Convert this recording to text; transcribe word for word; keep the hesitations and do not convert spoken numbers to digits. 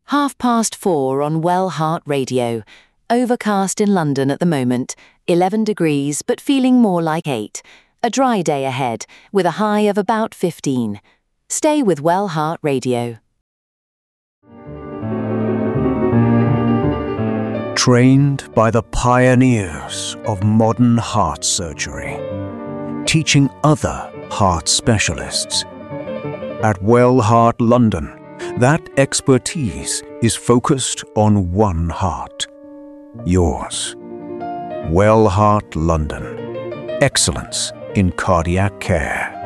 Half past four on Well Heart Radio. Overcast in London at the moment, eleven degrees but feeling more like eight. A dry day ahead, with a high of about fifteen. Stay with Well Heart Radio. Trained by the pioneers of modern heart surgery, teaching other heart specialists. At Well Heart London, that expertise is focused on one heart, yours. Well Heart London, excellence in cardiac care.